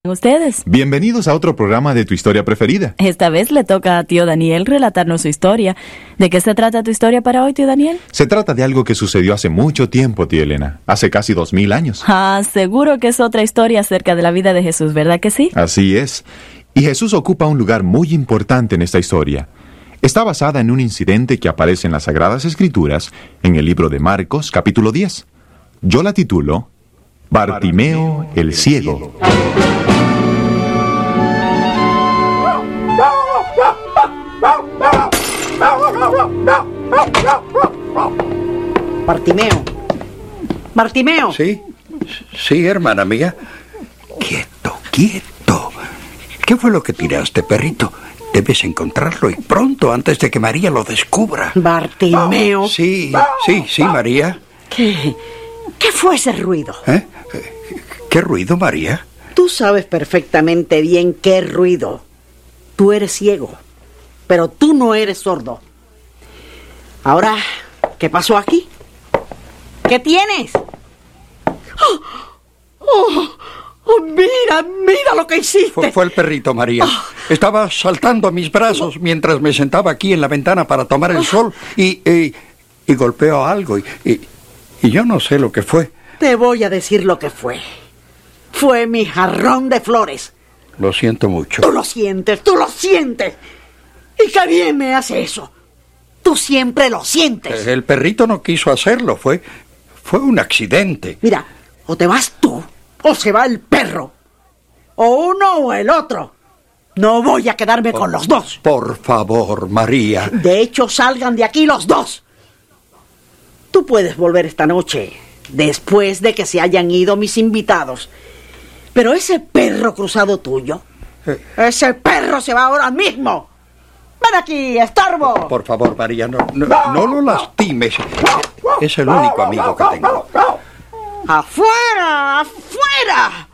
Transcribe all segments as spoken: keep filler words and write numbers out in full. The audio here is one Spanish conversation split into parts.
Ustedes. Bienvenidos a otro programa de Tu Historia Preferida. Esta vez le toca a tío Daniel relatarnos su historia. ¿De qué se trata tu historia para hoy, tío Daniel? Se trata de algo que sucedió hace mucho tiempo, tía Elena. Hace casi dos mil años. Ah, seguro que es otra historia acerca de la vida de Jesús, ¿verdad que sí? Así es. Y Jesús ocupa un lugar muy importante en esta historia. Está basada en un incidente que aparece en las Sagradas Escrituras, en el libro de Marcos, capítulo diez. Yo la titulo Bartimeo el Ciego. Bartimeo. Bartimeo. Sí, sí, hermana mía. Quieto, quieto. ¿Qué fue lo que tiraste, perrito? Debes encontrarlo y pronto, antes de que María lo descubra. Bartimeo. Sí, sí, sí, María. ¿Qué? ¿Qué fue ese ruido? ¿Eh? ¿Qué ruido, María? Tú sabes perfectamente bien qué ruido. Tú eres ciego, pero tú no eres sordo. Ahora, ¿qué pasó aquí? ¿Qué tienes? ¡Oh! ¡Oh! ¡Oh! ¡Mira, mira lo que hiciste! Fue, fue el perrito, María. Oh. Estaba saltando a mis brazos mientras me sentaba aquí en la ventana para tomar el oh. sol y, y, y golpeó algo y, y, y yo no sé lo que fue. Te voy a decir lo que fue. Fue mi jarrón de flores. Lo siento mucho. Tú lo sientes, tú lo sientes. ¿Y qué bien me hace eso? Tú siempre lo sientes. El perrito no quiso hacerlo, fue, fue un accidente. Mira, o te vas tú, o se va el perro. O uno o el otro. No voy a quedarme por, con los dos. Por favor, María. De hecho, salgan de aquí los dos. Tú puedes volver esta noche, después de que se hayan ido mis invitados. Pero ese perro cruzado tuyo, eh. ese perro se va ahora mismo. ¡Ven aquí, estorbo! Por favor, María, no, no, no lo lastimes. Es el único amigo que tengo. ¡Afuera! ¡Afuera!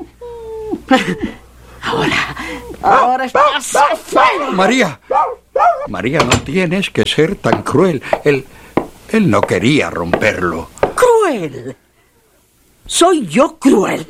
Ahora, ahora estás afuera. María, María, no tienes que ser tan cruel. Él, él no quería romperlo. ¿Cruel? ¿Soy yo cruel?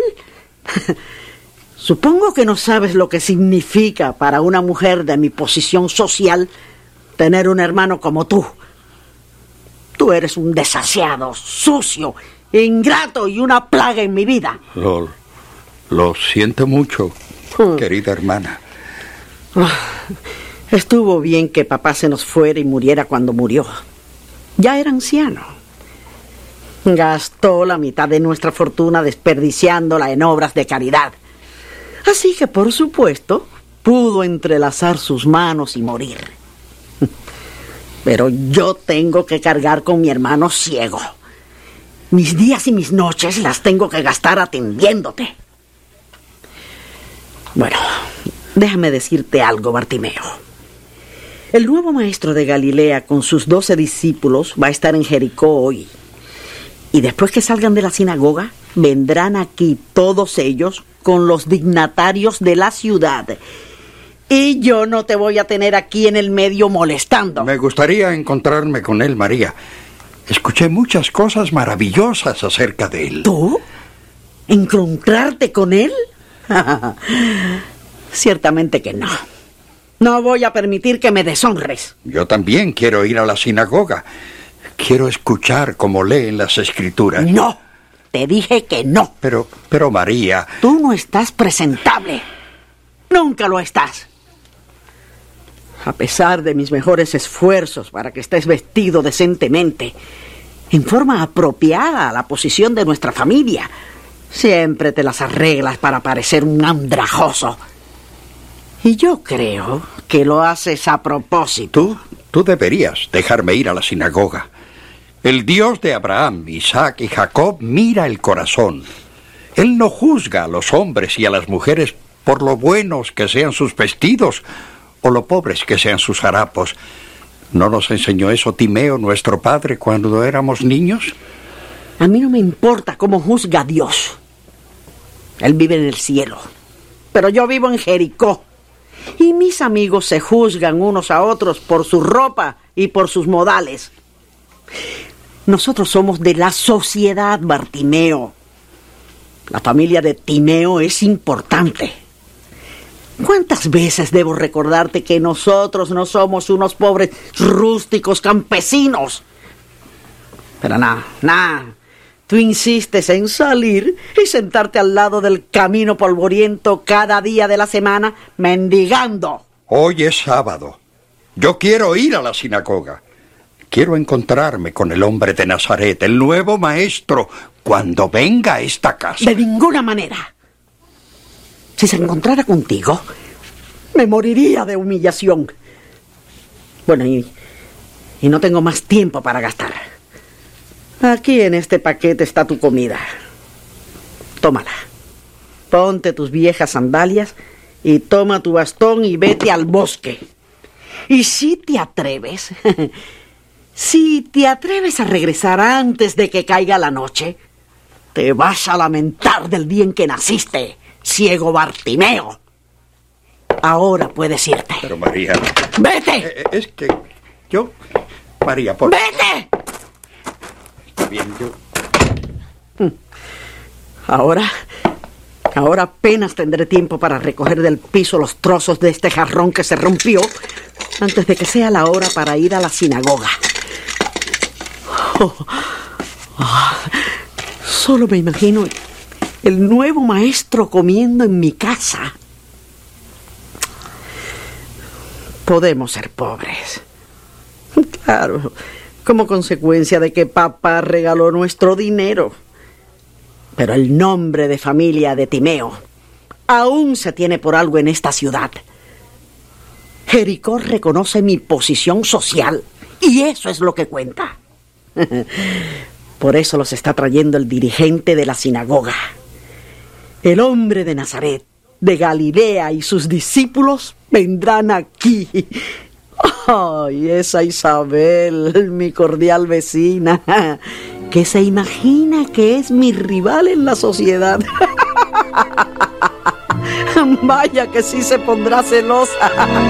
Supongo que no sabes lo que significa para una mujer de mi posición social tener un hermano como tú. Tú eres un desasiado, sucio, ingrato y una plaga en mi vida. Lo, lo siento mucho, hmm. querida hermana. Oh, estuvo bien que papá se nos fuera y muriera cuando murió. Ya era anciano. Gastó la mitad de nuestra fortuna desperdiciándola en obras de caridad. Así que, por supuesto, pudo entrelazar sus manos y morir. Pero yo tengo que cargar con mi hermano ciego. Mis días y mis noches las tengo que gastar atendiéndote. Bueno, déjame decirte algo, Bartimeo. El nuevo maestro de Galilea con sus doce discípulos va a estar en Jericó hoy. Y después que salgan de la sinagoga, vendrán aquí todos ellos con los dignatarios de la ciudad. Y yo no te voy a tener aquí en el medio molestando. Me gustaría encontrarme con él, María. Escuché muchas cosas maravillosas acerca de él. ¿Tú? ¿Encontrarte con él? Ciertamente que no. No voy a permitir que me deshonres. Yo también quiero ir a la sinagoga. Quiero escuchar cómo leen las escrituras. No, te dije que no. Pero, pero María... Tú no estás presentable. Nunca lo estás. A pesar de mis mejores esfuerzos para que estés vestido decentemente, en forma apropiada a la posición de nuestra familia, siempre te las arreglas para parecer un andrajoso. Y yo creo que lo haces a propósito. Tú, tú deberías dejarme ir a la sinagoga. El Dios de Abraham, Isaac y Jacob mira el corazón. Él no juzga a los hombres y a las mujeres por lo buenos que sean sus vestidos o lo pobres que sean sus harapos. ¿No nos enseñó eso Timeo, nuestro padre, cuando éramos niños? A mí no me importa cómo juzga Dios. Él vive en el cielo, pero yo vivo en Jericó. Y mis amigos se juzgan unos a otros por su ropa y por sus modales. Nosotros somos de la sociedad, Bartimeo. La familia de Timeo es importante. ¿Cuántas veces debo recordarte que nosotros no somos unos pobres rústicos campesinos? Pero nada, nada. Tú insistes en salir y sentarte al lado del camino polvoriento cada día de la semana mendigando. Hoy es sábado. Yo quiero ir a la sinagoga. Quiero encontrarme con el hombre de Nazaret, el nuevo maestro, cuando venga a esta casa. De ninguna manera. Si se encontrara contigo, me moriría de humillación. Bueno, y, y no tengo más tiempo para gastar. Aquí en este paquete está tu comida. Tómala. Ponte tus viejas sandalias y toma tu bastón y vete al bosque. Y si te atreves, si te atreves a regresar antes de que caiga la noche, te vas a lamentar del día en que naciste, ciego Bartimeo. Ahora puedes irte. Pero María... ¡Vete! Eh, es que yo... María, por... ¡Vete! Está bien, yo... Ahora... Ahora apenas tendré tiempo para recoger del piso los trozos de este jarrón que se rompió antes de que sea la hora para ir a la sinagoga. Oh, oh, solo me imagino el nuevo maestro comiendo en mi casa. Podemos ser pobres. Claro, como consecuencia de que papá regaló nuestro dinero. Pero el nombre de familia de Timeo aún se tiene por algo en esta ciudad. Jericó reconoce mi posición social y eso es lo que cuenta. Por eso los está trayendo el dirigente de la sinagoga. El hombre de Nazaret, de Galilea, y sus discípulos vendrán aquí. Ay, esa Isabel, mi cordial vecina, que se imagina que es mi rival en la sociedad. Vaya que sí se pondrá celosa.